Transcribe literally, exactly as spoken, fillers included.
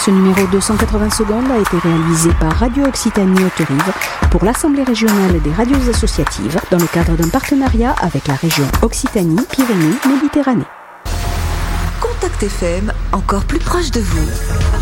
Ce numéro de cent quatre-vingts secondes a été réalisé par Radio Occitanie Haute-Rive pour l'Assemblée régionale des radios associatives dans le cadre d'un partenariat avec la région Occitanie-Pyrénées-Méditerranée. Contact F M, encore plus proche de vous.